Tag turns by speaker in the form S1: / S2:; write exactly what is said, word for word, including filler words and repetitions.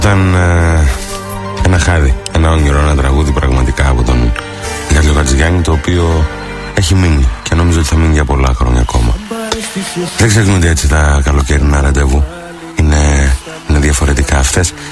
S1: Ήταν ε, ένα χάδι, ένα όνειρο, ένα τραγούδι πραγματικά από τον Μιχάλη Χατζηγιάννη, το οποίο έχει μείνει και νομίζω ότι θα μείνει για πολλά χρόνια ακόμα. Δεν ξεχνούνται έτσι τα καλοκαίρινα ραντεβού. Είναι, είναι διαφορετικά. Αυτές